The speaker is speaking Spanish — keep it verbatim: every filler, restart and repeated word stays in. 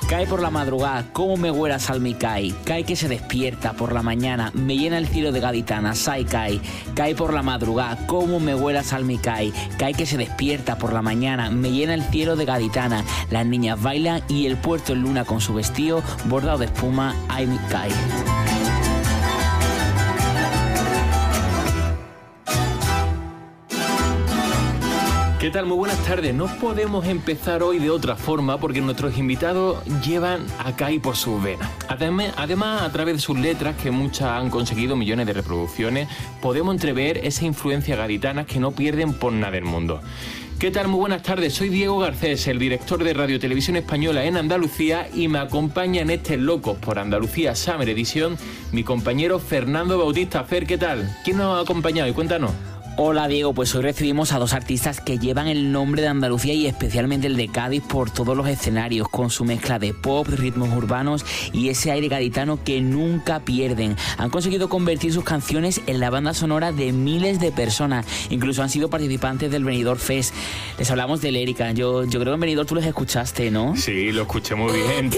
Cae por la madrugada, cómo me huele a salmi cae. Cae que se despierta por la mañana, me llena el cielo de gaditanas, sai cae. Cae por la madrugada, cómo me huele a salmi cae. Cae que se despierta por la mañana, me llena el cielo de gaditana. Las niñas bailan y el puerto en luna con su vestido bordado de espuma, ay mi cae. ¿Qué tal? Muy buenas tardes. No podemos empezar hoy de otra forma porque nuestros invitados llevan a Kai por sus venas. Además, además, a través de sus letras, que muchas han conseguido millones de reproducciones, podemos entrever esa influencia gaditana que no pierden por nada del mundo. ¿Qué tal? Muy buenas tardes. Soy Diego Garcés, el director de Radio Televisión Española en Andalucía, y me acompaña en este Locos por Andalucía Summer Edition mi compañero Fernando Bautista. Fer, ¿qué tal? ¿Quién nos ha acompañado? Y cuéntanos. Hola Diego, pues hoy recibimos a dos artistas que llevan el nombre de Andalucía y especialmente el de Cádiz por todos los escenarios, con su mezcla de pop, ritmos urbanos y ese aire gaditano que nunca pierden. Han conseguido convertir sus canciones en la banda sonora de miles de personas, incluso han sido participantes del Benidorm Fest. Les hablamos de Lérica, yo, yo creo que en Benidorm tú los escuchaste, ¿no? Sí, lo escuché muy bien.